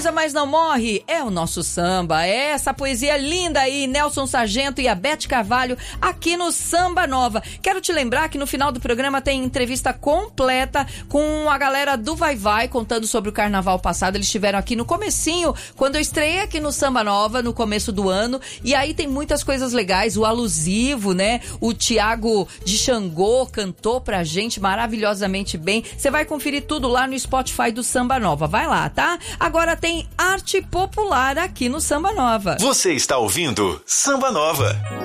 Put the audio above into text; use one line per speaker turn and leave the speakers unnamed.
coisa, mas não morre, é o nosso samba. É essa poesia linda aí, Nelson Sargento e a Beth Carvalho, aqui no Samba Nova. Quero te lembrar que no final do programa tem entrevista completa com a galera do Vai Vai, contando sobre o carnaval passado. Eles estiveram aqui no comecinho, quando eu estreiei aqui no Samba Nova, no começo do ano. E aí tem muitas coisas legais, o alusivo, né? O Thiago de Xangô cantou pra gente maravilhosamente bem. Você vai conferir tudo lá no Spotify do Samba Nova. Vai lá, tá? Agora tem arte popular aqui no Samba Nova.
Você está ouvindo Samba Nova.